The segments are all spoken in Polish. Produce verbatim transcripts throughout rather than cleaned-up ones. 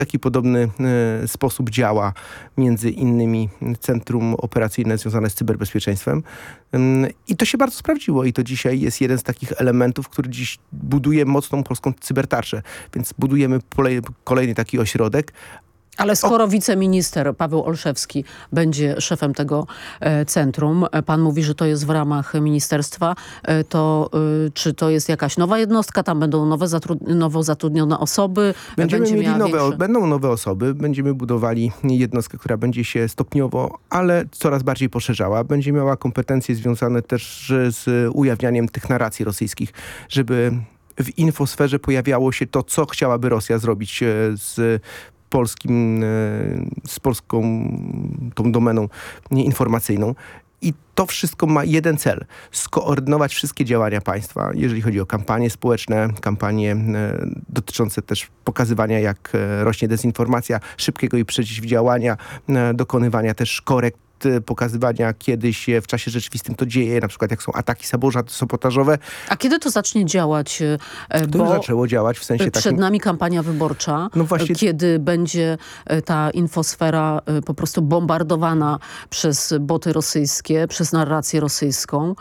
taki podobny e, sposób działa między innymi Centrum Operacyjne związane z cyberbezpieczeństwem. Ym, I to się bardzo sprawdziło i to dzisiaj jest jeden z takich elementów, który dziś buduje mocną polską cybertarczę. Więc budujemy polej- kolejny taki ośrodek. Ale skoro o... wiceminister Paweł Olszewski będzie szefem tego e, centrum, pan mówi, że to jest w ramach ministerstwa, e, to e, czy to jest jakaś nowa jednostka? Tam będą nowe zatrud- nowo zatrudnione osoby? Będziemy będzie mieli nowe, większy... Będą nowe osoby, będziemy budowali jednostkę, która będzie się stopniowo, ale coraz bardziej poszerzała. Będzie miała kompetencje związane też z ujawnianiem tych narracji rosyjskich, żeby w infosferze pojawiało się to, co chciałaby Rosja zrobić z polskim, z polską tą domeną informacyjną. I to wszystko ma jeden cel. Skoordynować wszystkie działania państwa, jeżeli chodzi o kampanie społeczne, kampanie dotyczące też pokazywania, jak rośnie dezinformacja, szybkiego jej przeciwdziałania, dokonywania też korekt, pokazywania, kiedy się w czasie rzeczywistym to dzieje, na przykład jak są ataki sabotażowe. A kiedy to zacznie działać? To Bo już zaczęło działać w sensie przed takim... nami kampania wyborcza, no właśnie... kiedy będzie ta infosfera po prostu bombardowana przez boty rosyjskie, przez narrację rosyjską.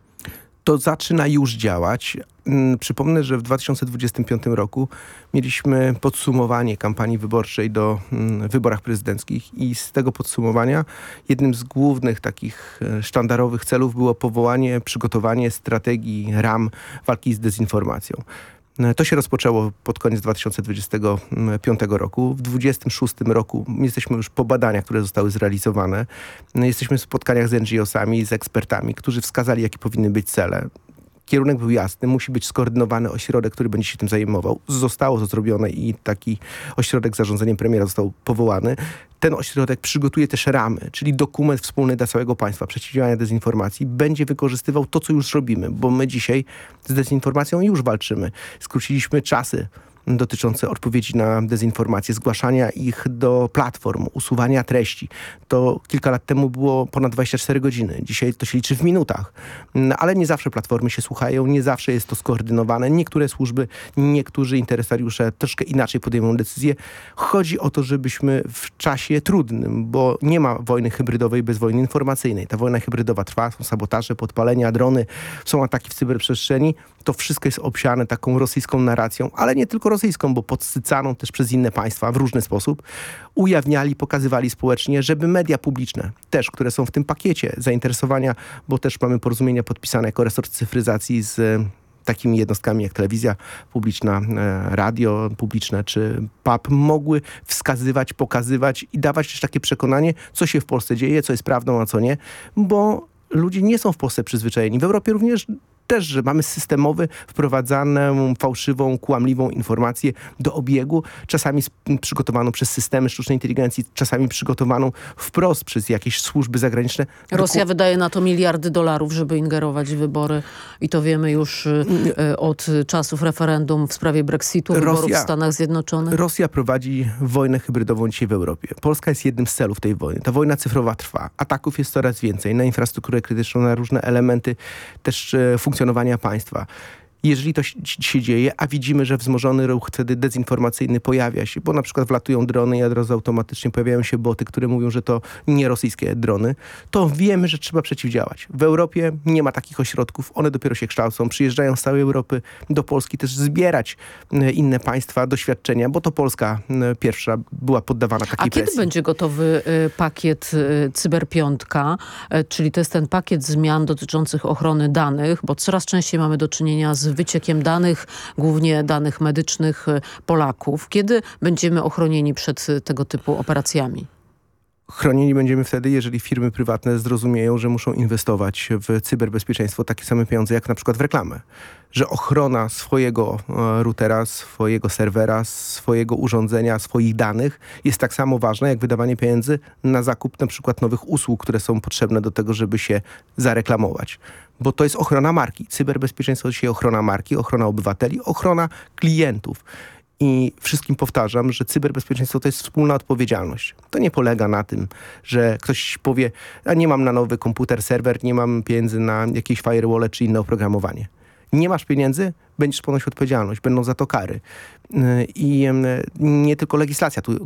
To zaczyna już działać. Przypomnę, że w dwa tysiące dwudziestym piątym roku mieliśmy podsumowanie kampanii wyborczej do mm, wyborach prezydenckich i z tego podsumowania jednym z głównych takich sztandarowych celów było powołanie, przygotowanie strategii ram walki z dezinformacją. To się rozpoczęło pod koniec dwa tysiące dwudziestego piątego roku. W dwudziestym szóstym roku jesteśmy już po badaniach, które zostały zrealizowane. Jesteśmy w spotkaniach z en dżi osami, z ekspertami, którzy wskazali, jakie powinny być cele. Kierunek był jasny, musi być skoordynowany ośrodek, który będzie się tym zajmował. Zostało to zrobione i taki ośrodek z zarządzeniem premiera został powołany. Ten ośrodek przygotuje też ramy, czyli dokument wspólny dla całego państwa przeciwdziałania dezinformacji. Będzie wykorzystywał to, co już robimy, bo my dzisiaj z dezinformacją już walczymy. Skróciliśmy czasy dotyczące odpowiedzi na dezinformacje, zgłaszania ich do platform, usuwania treści. To kilka lat temu było ponad dwadzieścia cztery godziny. Dzisiaj to się liczy w minutach. Ale nie zawsze platformy się słuchają, nie zawsze jest to skoordynowane. Niektóre służby, niektórzy interesariusze troszkę inaczej podejmują decyzje. Chodzi o to, żebyśmy w czasie trudnym, bo nie ma wojny hybrydowej bez wojny informacyjnej. Ta wojna hybrydowa trwa, są sabotaże, podpalenia, drony, są ataki w cyberprzestrzeni. To wszystko jest obsiane taką rosyjską narracją, ale nie tylko rosyjską, bo podsycaną też przez inne państwa w różny sposób, ujawniali, pokazywali społecznie, żeby media publiczne też, które są w tym pakiecie zainteresowania, bo też mamy porozumienia podpisane jako resort cyfryzacji z takimi jednostkami jak telewizja publiczna, radio publiczne czy P A P, mogły wskazywać, pokazywać i dawać też takie przekonanie, co się w Polsce dzieje, co jest prawdą, a co nie, bo ludzie nie są w Polsce przyzwyczajeni. W Europie również też, że mamy systemowy, wprowadzaną fałszywą, kłamliwą informację do obiegu, czasami przygotowaną przez systemy sztucznej inteligencji, czasami przygotowaną wprost przez jakieś służby zagraniczne. Rosja Doku- wydaje na to miliardy dolarów, żeby ingerować w wybory i to wiemy już y, od czasów referendum w sprawie Brexitu, Rosja, wyborów w Stanach Zjednoczonych. Rosja prowadzi wojnę hybrydową dzisiaj w Europie. Polska jest jednym z celów tej wojny. Ta wojna cyfrowa trwa. Ataków jest coraz więcej na infrastrukturę krytyczną, na różne elementy też e, funkcjonowania państwa. Jeżeli to się dzieje, a widzimy, że wzmożony ruch wtedy dezinformacyjny pojawia się, bo na przykład wlatują drony i od razu automatycznie pojawiają się boty, które mówią, że to nie rosyjskie drony, to wiemy, że trzeba przeciwdziałać. W Europie nie ma takich ośrodków, one dopiero się kształcą, przyjeżdżają z całej Europy do Polski też zbierać inne państwa doświadczenia, bo to Polska pierwsza była poddawana takiej presji. A kiedy presji. będzie gotowy pakiet Cyberpiątka, czyli to jest ten pakiet zmian dotyczących ochrony danych, bo coraz częściej mamy do czynienia z wyciekiem danych, głównie danych medycznych Polaków. Kiedy będziemy ochronieni przed tego typu operacjami? Chronieni będziemy wtedy, jeżeli firmy prywatne zrozumieją, że muszą inwestować w cyberbezpieczeństwo takie same pieniądze jak na przykład w reklamę. Że ochrona swojego routera, swojego serwera, swojego urządzenia, swoich danych jest tak samo ważna jak wydawanie pieniędzy na zakup na przykład nowych usług, które są potrzebne do tego, żeby się zareklamować. Bo to jest ochrona marki. Cyberbezpieczeństwo to dzisiaj ochrona marki, ochrona obywateli, ochrona klientów. I wszystkim powtarzam, że cyberbezpieczeństwo to jest wspólna odpowiedzialność. To nie polega na tym, że ktoś powie, a nie mam na nowy komputer, serwer, nie mam pieniędzy na jakieś firewall czy inne oprogramowanie. Nie masz pieniędzy, będziesz ponosić odpowiedzialność, będą za to kary. I nie tylko legislacja tu